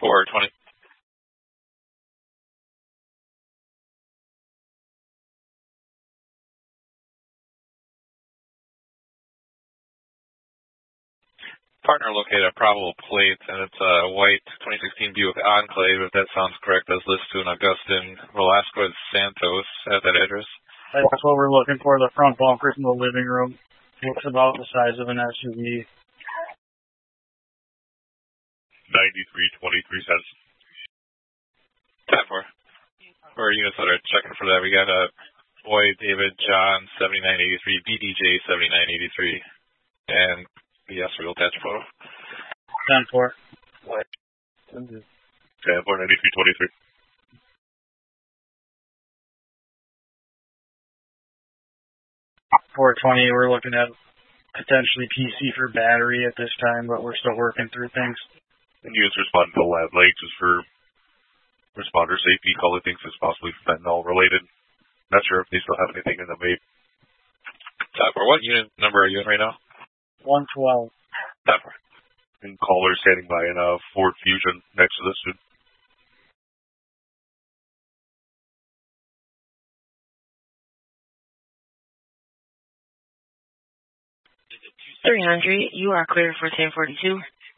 420. Partner located a probable plate, and it's a white 2016 Buick Enclave, if that sounds correct, as listed to an Augustin Velasquez Santos at that address. That's what we're looking for, the front bunkers in the living room. Looks about the size of an SUV. 9323 cents. 10-4. For units that are checking for that, we got a boy David John 7983, BDJ 7983, and yes, we'll attach a photo. 10-4. 10-4, 9323. $420, we're looking at potentially PC for battery at this time, but we're still working through things. And units responding to lab light just for responder safety. Caller thinks it's possibly fentanyl related. Not sure if they still have anything in the vape. 10-4. What unit number are you in right now? 112. 10-4. And caller standing by in a Ford Fusion next to this dude. 300, you are clear for 1042.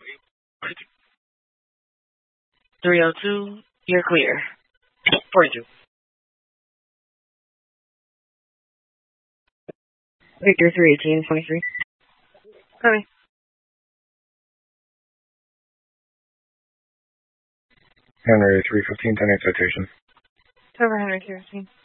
302, you're clear. 42. Victor 318, 23. Coming. Henry 315, 10 citation. Cover Henry 315.